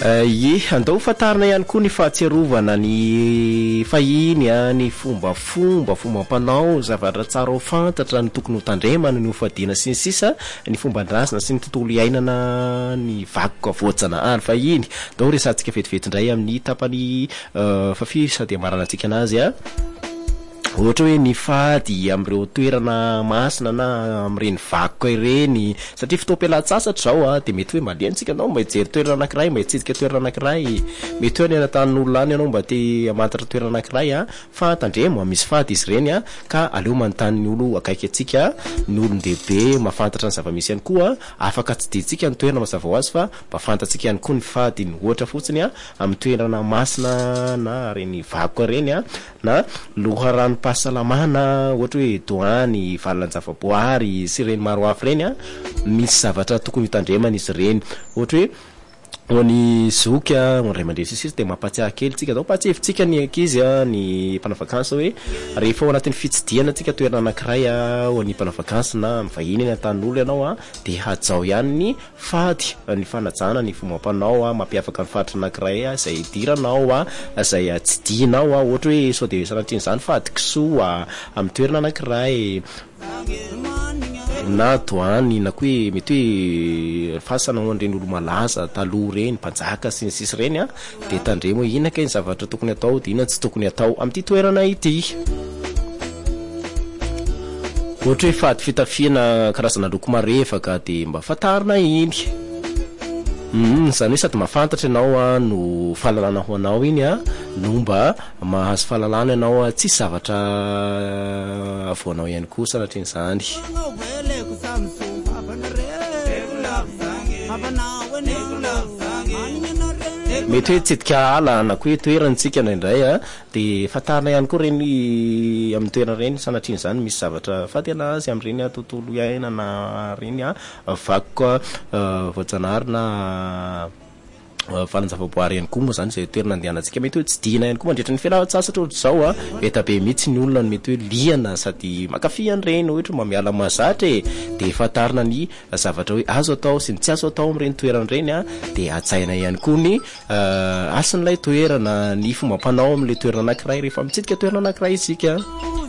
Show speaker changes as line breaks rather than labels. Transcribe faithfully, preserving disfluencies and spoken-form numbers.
Ye andao fatarina ihany koa ny fahatsiarovana ny fahiny a ny fomba fomba fomba ampanao zavatra tsara ho fantatra ny tokony ho tandremana ny hofadiana sy ny sisa ny fomba ndrasina sy ny tontolo iainana ny vakoka voajanahary fahiny dao resantsika vetivety indray amin'ny tapany fafiry sady amarana antsika anazy a ohatra hoe ny fady amin'ireo toerana masina na amin'ireny vakoka ireny satria fotoam-pialan-tsasatra zao a dia mety hoe maliantsika anao mba hijery toerana anankiray mba hitsidika toerana anankiray mety hoe any anatan'olona any ianao mba te hamantatra toerana anankiray a fa tandremo misy fady izy ireny a ka aleo manontany ny olo akaiky antsika ny olon-dehibe mahafantatra ny zava-misy ihany koa afaka tsy dintsika ny toerana mazava ho azy fa mba fantatsika ihany koa ny fady ny ohatra fotsiny a amin'ny toerana masina na reny vakoka ireny a na loharano pahasalamana ohatra hoe doany valan-javaboary sy ireny maro hafa ireny a misy zavatra tokony hitandremana izy ireny ohatra hoe ny zoky a ray mandray sisisy dia mampatsiahy kely tsika dao patsihevitsika ny ankizy a ny mpanavakansy hoe rehefa ao anatin'ny fitsidiana tsika toerana anankiray a ho any mpanavakansy na mivahiny eny an-tanin'olo ianao a dia hajao ihany ny fady ny fanajana ny fomba ampanao a mampiavaka ny faditra anankiray a izay idiranao a izay tsidinao a ohatra hoe sao dia sanatrin' izany fady kisoa amin'ny toerana anankiray na doany na koa hoe mety hoe fasana hoan'ireny olo malaza taloha reny mpanjaka sy ny sisy ireny a dia tandremo hoe inona kay ny zavatra tokony atao dia inona tsy tokony atao amin'ity toerana ity ohatra hoe fady fitafiana karazana loko marevaka dia mba fatarina iny Mm, zany hoe sady mahafantatra ianao a no fahalalana ho anao iny a no mba mahazo fahalalana ianao a tsy zavatra avoanao ihany koa sanatrin' izany mety hoe tsidika ala na koa hoe toerantsika indraindray a dia fatarina ihany koa reny amin'ny toerana ireny sanatrin' izany misy zavatra fady anazy amin'ireny tontolo iainana reny a vakoka voajanahary na valan-javaboary ihany koa moa zany izay toerana andehanantsika mety hoe tsy dina ihany koa mandritra ny fialan-tsasatra ohatra zao a mety be mihitsy ny olona mety hoe liana sady makafy an'ireny ohatra mamiala mahazatra e dia fatarina ny zavatra hoe azo atao sy ny tsy azo atao amin'ireny toerana ireny a dia atsaina ihany koa ny asan'ilay toerana ny fomba ampanao amin'ilay toerana anankiray rehefa mitsidika toerana anankiray isika